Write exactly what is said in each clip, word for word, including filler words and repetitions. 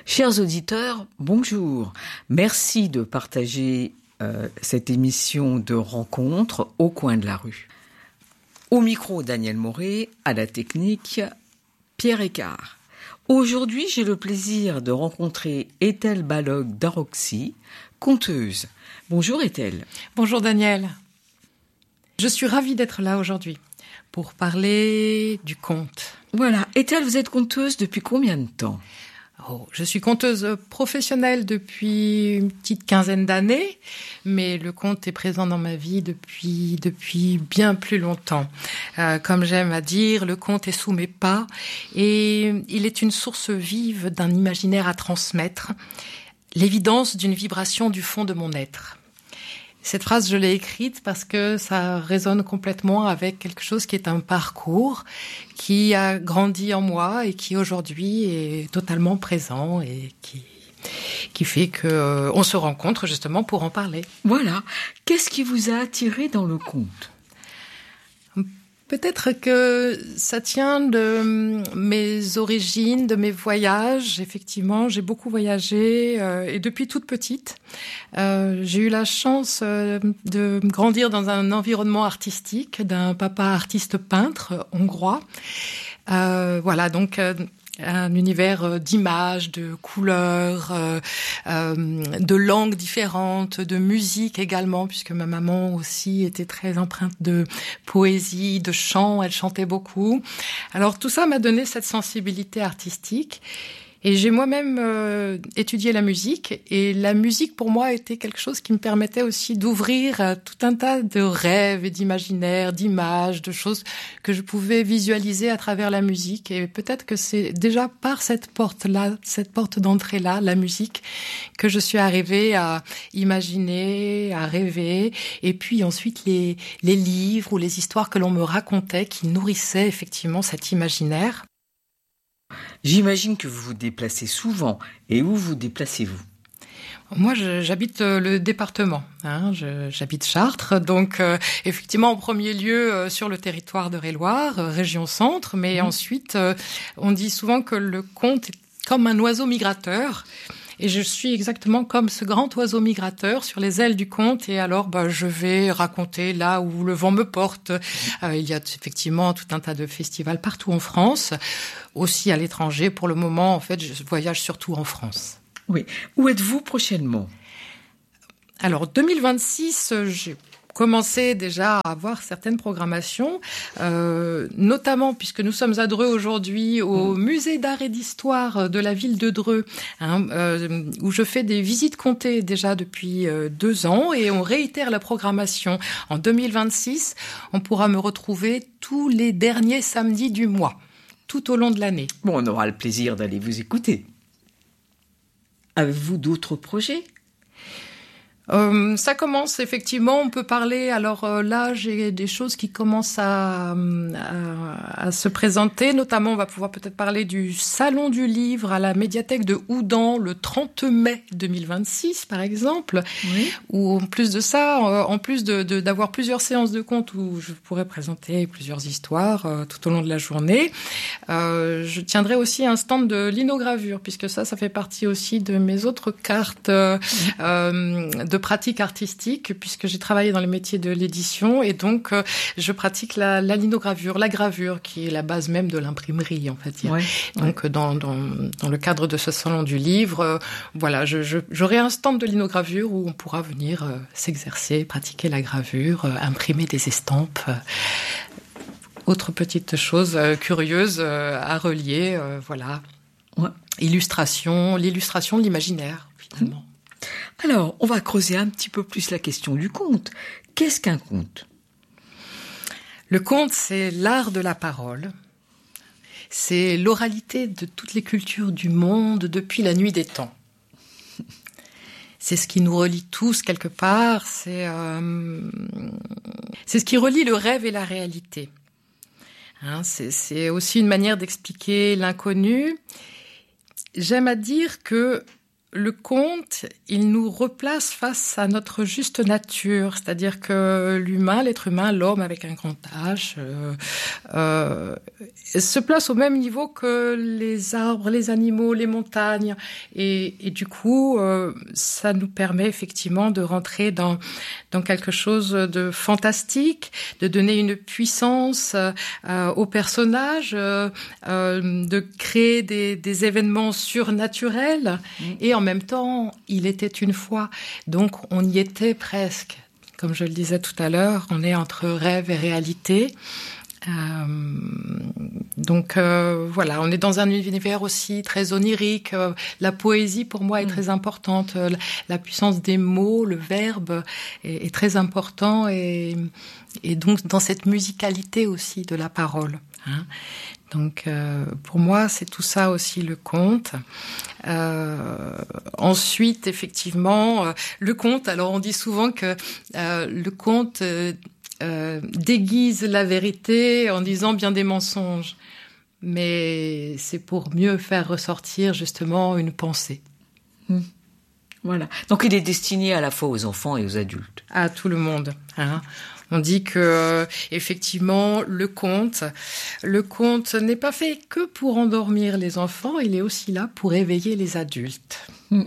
Chers auditeurs, bonjour. Merci de partager euh, cette émission de rencontre au coin de la rue. Au micro, Daniel Moret, à la technique, Pierre Écart. Aujourd'hui, j'ai le plaisir de rencontrer Ethel Balog d'Aroxy, conteuse. Bonjour Ethel. Bonjour Daniel. Je suis ravie d'être là aujourd'hui pour parler du conte. Voilà. Ethel, vous êtes conteuse depuis combien de temps ? Oh, je suis conteuse professionnelle depuis une petite quinzaine d'années, mais le conte est présent dans ma vie depuis depuis bien plus longtemps. Euh, comme j'aime à dire, le conte est sous mes pas et il est une source vive d'un imaginaire à transmettre, l'évidence d'une vibration du fond de mon être. Cette phrase, je l'ai écrite parce que ça résonne complètement avec quelque chose qui est un parcours qui a grandi en moi et qui aujourd'hui est totalement présent et qui qui fait que euh, on se rencontre justement pour en parler. Voilà. Qu'est-ce qui vous a attiré dans le conte ? Peut-être que ça tient de mes origines, de mes voyages. Effectivement, j'ai beaucoup voyagé euh, et depuis toute petite, euh, j'ai eu la chance euh, de grandir dans un environnement artistique d'un papa artiste peintre hongrois. Euh, voilà, donc euh, un univers d'images, de couleurs, euh, euh, de langues différentes, de musique également, puisque ma maman aussi était très empreinte de poésie, de chant, elle chantait beaucoup. Alors tout ça m'a donné cette sensibilité artistique. Et j'ai moi-même euh, étudié la musique, et la musique pour moi était quelque chose qui me permettait aussi d'ouvrir euh, tout un tas de rêves et d'imaginaires, d'images, de choses que je pouvais visualiser à travers la musique. Et peut-être que c'est déjà par cette porte-là, cette porte d'entrée-là, la musique, que je suis arrivée à imaginer, à rêver, et puis ensuite les, les livres ou les histoires que l'on me racontait qui nourrissaient effectivement cet imaginaire. J'imagine que vous vous déplacez souvent. Et où vous déplacez-vous ? Moi, je, j'habite le département. Hein, je, j'habite Chartres, donc euh, effectivement en premier lieu euh, sur le territoire de Réloir, euh, région centre, mais mmh. ensuite euh, on dit souvent que le conte est comme un oiseau migrateur. Et je suis exactement comme ce grand oiseau migrateur sur les ailes du conte. Et alors, bah, je vais raconter là où le vent me porte. Euh, il y a effectivement tout un tas de festivals partout en France, aussi à l'étranger. Pour le moment, en fait, je voyage surtout en France. Oui. Où êtes-vous prochainement ? Alors, deux mille vingt-six, j'ai commencé déjà à avoir certaines programmations, euh, notamment puisque nous sommes à Dreux aujourd'hui au mmh. musée d'art et d'histoire de la ville de Dreux, hein, euh, où je fais des visites comptées déjà depuis euh, deux ans, et on réitère la programmation. En deux mille vingt-six, on pourra me retrouver tous les derniers samedis du mois, tout au long de l'année. Bon, on aura le plaisir d'aller vous écouter. Avez-vous d'autres projets ? Euh, ça commence effectivement, on peut parler, alors euh, là j'ai des choses qui commencent à, à, à se présenter, notamment on va pouvoir peut-être parler du Salon du Livre à la médiathèque de Houdan le trente mai deux mille vingt-six par exemple, oui. Où en plus de ça, euh, en plus de, de, d'avoir plusieurs séances de contes où je pourrais présenter plusieurs histoires euh, tout au long de la journée, euh, je tiendrai aussi un stand de linogravure, puisque ça, ça fait partie aussi de mes autres cartes euh, oui. euh, de pratique artistique, puisque j'ai travaillé dans les métiers de l'édition, et donc euh, je pratique la, la linogravure, la gravure, qui est la base même de l'imprimerie, en fait. Ouais, donc ouais. Dans, dans, dans le cadre de ce salon du livre, euh, voilà, je, je, j'aurai un stand de linogravure où on pourra venir euh, s'exercer, pratiquer la gravure, euh, imprimer des estampes. Euh, autre petite chose euh, curieuse euh, à relier, euh, voilà. Ouais. Illustration, l'illustration de l'imaginaire, finalement. Mmh. Alors, on va creuser un petit peu plus la question du conte. Qu'est-ce qu'un conte ? Le conte, c'est l'art de la parole. C'est l'oralité de toutes les cultures du monde depuis la nuit des temps. C'est ce qui nous relie tous quelque part. C'est, euh, c'est ce qui relie le rêve et la réalité. Hein, c'est, c'est aussi une manière d'expliquer l'inconnu. J'aime à dire que le conte, il nous replace face à notre juste nature, c'est-à-dire que l'humain, l'être humain, l'homme avec un grand H, euh, euh, se place au même niveau que les arbres, les animaux, les montagnes, et, et du coup, euh, ça nous permet effectivement de rentrer dans dans quelque chose de fantastique, de donner une puissance euh, aux personnages, euh, euh, de créer des, des événements surnaturels, mmh. et en même temps, il était une fois. Donc, on y était presque. Comme je le disais tout à l'heure, on est entre rêve et réalité. Euh, donc euh, voilà, on est dans un univers aussi très onirique. Euh, la poésie pour moi est mmh. très importante. La, la puissance des mots, le verbe est, est très important, et, et donc dans cette musicalité aussi de la parole. Hein. Donc euh, pour moi c'est tout ça aussi le conte. Euh, ensuite effectivement euh, le conte. Alors on dit souvent que euh, le conte euh, Euh, déguise la vérité en disant bien des mensonges. Mais c'est pour mieux faire ressortir justement une pensée. Mmh. Voilà. Donc il est destiné à la fois aux enfants et aux adultes. À tout le monde. Hein. On dit que euh, effectivement le conte, le conte n'est pas fait que pour endormir les enfants, il est aussi là pour éveiller les adultes. Mmh.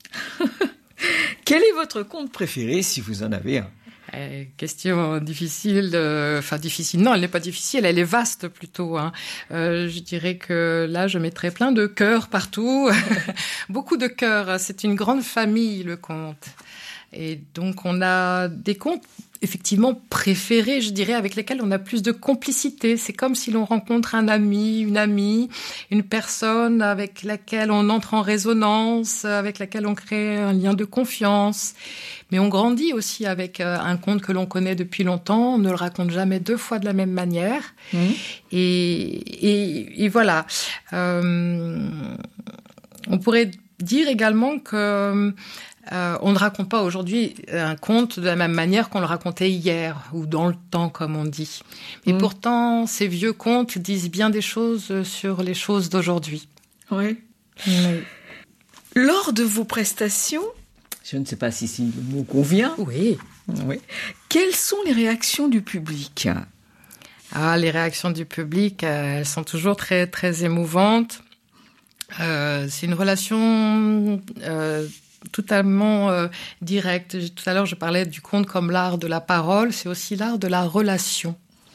Quel est votre conte préféré si vous en avez un? Euh, question difficile, euh, enfin difficile, non, elle n'est pas difficile, elle est vaste plutôt. Hein. Euh, je dirais que là, je mettrais plein de cœurs partout, beaucoup de cœurs. C'est une grande famille, le conte. Et donc, on a des contes effectivement préférés, je dirais, avec lesquels on a plus de complicité. C'est comme si l'on rencontre un ami, une amie, une personne avec laquelle on entre en résonance, avec laquelle on crée un lien de confiance. Mais on grandit aussi avec un conte que l'on connaît depuis longtemps. On ne le raconte jamais deux fois de la même manière. Mmh. Et, et, et voilà. Euh, on pourrait dire également que Euh, on ne raconte pas aujourd'hui un conte de la même manière qu'on le racontait hier, ou dans le temps, comme on dit. Mais mmh. pourtant, ces vieux contes disent bien des choses sur les choses d'aujourd'hui. Oui. oui. Lors de vos prestations, je ne sais pas si, si le mot convient. Oui. oui. Quelles sont les réactions du public? Ah, les réactions du public, euh, elles sont toujours très, très émouvantes. Euh, c'est une relation... Euh, totalement euh, direct. Tout à l'heure, je parlais du conte comme l'art de la parole. C'est aussi l'art de la relation.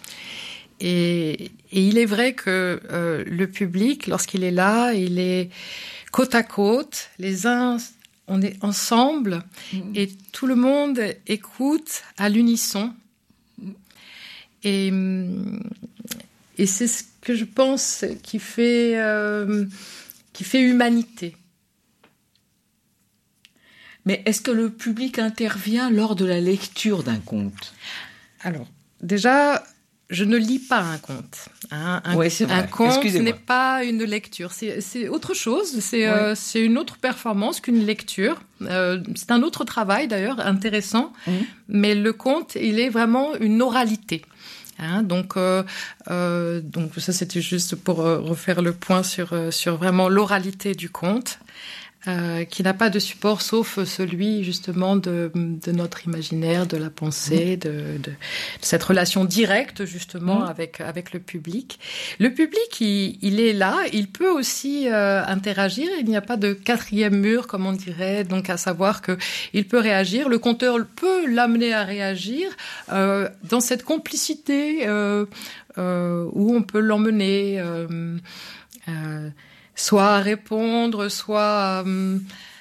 Et, et il est vrai que euh, le public, lorsqu'il est là, il est côte à côte. Les uns, on est ensemble mmh. et tout le monde écoute à l'unisson. Et, et c'est ce que je pense qui fait, euh, qui fait humanité. Mais est-ce que le public intervient lors de la lecture d'un conte? Alors, déjà, je ne lis pas un conte. Hein. Un, oui, c'est vrai. Un conte n'est pas une lecture. C'est, c'est autre chose. C'est, oui. euh, c'est une autre performance qu'une lecture. Euh, c'est un autre travail, d'ailleurs, intéressant. Mmh. Mais le conte, il est vraiment une oralité. Hein, donc, euh, euh, donc ça, c'était juste pour euh, refaire le point sur, euh, sur vraiment l'oralité du conte. Euh, qui n'a pas de support sauf celui justement de, de notre imaginaire, de la pensée, de, de, de cette relation directe justement mmh. avec avec le public. Le public, il, il est là, il peut aussi euh, interagir. Il n'y a pas de quatrième mur, comme on dirait, donc à savoir que il peut réagir. Le conteur peut l'amener à réagir euh, dans cette complicité euh, euh, où on peut l'emmener. Euh, euh, soit à répondre, soit euh,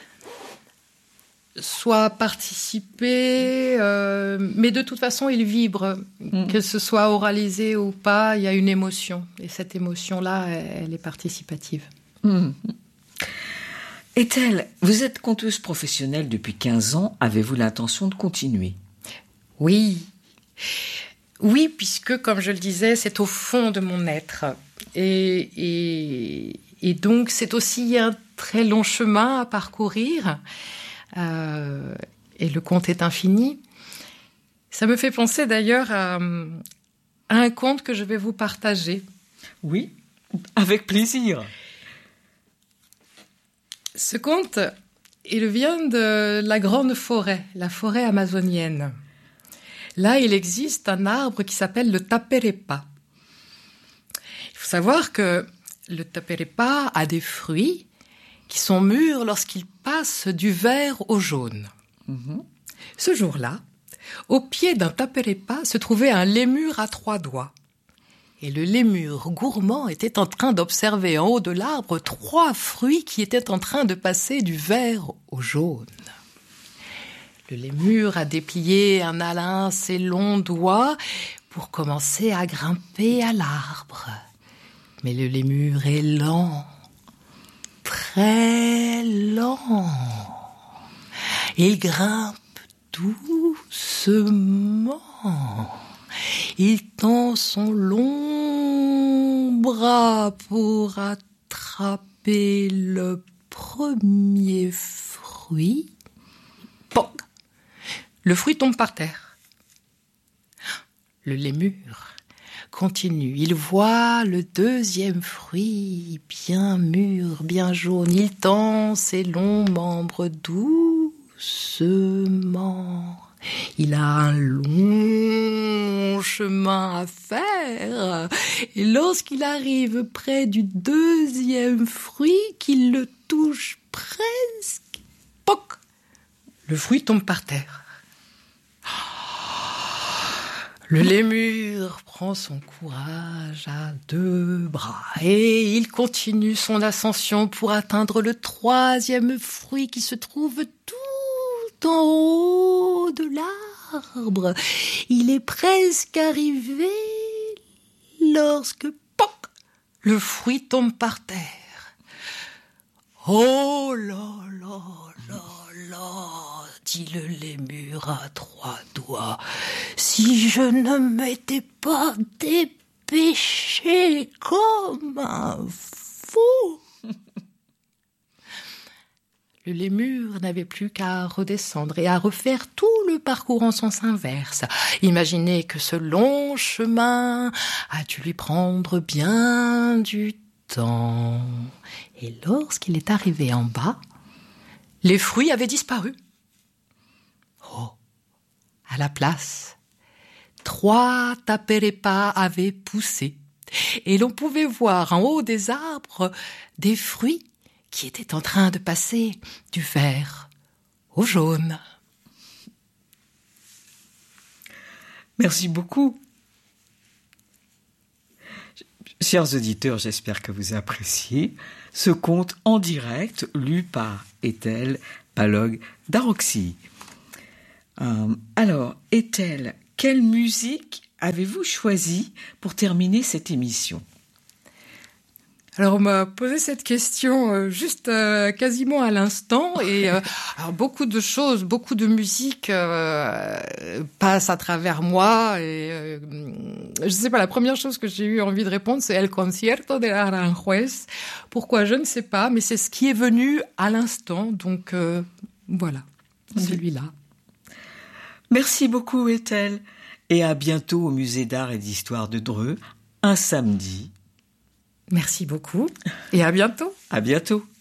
soit participer, euh, mais de toute façon, il vibre. Mmh. Que ce soit oralisé ou pas, il y a une émotion. Et cette émotion-là, elle, elle est participative. Mmh. Ethel, vous êtes conteuse professionnelle depuis quinze ans. Avez-vous l'intention de continuer? Oui. Oui, puisque, comme je le disais, c'est au fond de mon être. Et... et Et donc, c'est aussi un très long chemin à parcourir. Euh, et le conte est infini. Ça me fait penser d'ailleurs à, à un conte que je vais vous partager. Oui, avec plaisir. Ce conte, il vient de la grande forêt, la forêt amazonienne. Là, il existe un arbre qui s'appelle le taperepa. Il faut savoir que le taperepa a des fruits qui sont mûrs lorsqu'ils passent du vert au jaune. Mmh. Ce jour-là, au pied d'un taperepa se trouvait un lémur à trois doigts. Et le lémur gourmand était en train d'observer en haut de l'arbre trois fruits qui étaient en train de passer du vert au jaune. Le lémur a déplié un à l'un ses longs doigts pour commencer à grimper à l'arbre. Mais le lémur est lent, très lent. Il grimpe doucement. Il tend son long bras pour attraper le premier fruit. Poc! Le fruit tombe par terre. Le lémur continue. Il voit le deuxième fruit, bien mûr, bien jaune. Il tend ses longs membres doucement. Il a un long chemin à faire. Et lorsqu'il arrive près du deuxième fruit, qu'il le touche presque, poc, le fruit tombe par terre. Le lémur prend son courage à deux bras et il continue son ascension pour atteindre le troisième fruit qui se trouve tout en haut de l'arbre. Il est presque arrivé lorsque, poc, le fruit tombe par terre. Oh là là là là, dit le lémur à trois doigts, si je ne m'étais pas dépêché comme un fou. Le lémur n'avait plus qu'à redescendre et à refaire tout le parcours en sens inverse. Imaginez que ce long chemin a dû lui prendre bien du temps. Et lorsqu'il est arrivé en bas, les fruits avaient disparu. Oh, à la place, trois taperepas avaient poussé et l'on pouvait voir en haut des arbres des fruits qui était en train de passer du vert au jaune. Merci beaucoup. Chers auditeurs, j'espère que vous appréciez ce conte en direct lu par Ethel Palog-Daroxy. Euh, alors, Ethel, quelle musique avez-vous choisi pour terminer cette émission ? Alors on m'a posé cette question euh, juste euh, quasiment à l'instant et euh, alors beaucoup de choses, beaucoup de musique euh, passent à travers moi et euh, je sais pas, la première chose que j'ai eu envie de répondre c'est El concierto de Aranjuez. Pourquoi je ne sais pas, mais c'est ce qui est venu à l'instant, donc euh, voilà, celui-là. Merci beaucoup Ethel et à bientôt au Musée d'Art et d'Histoire de Dreux, un samedi. Merci beaucoup et à bientôt. À bientôt.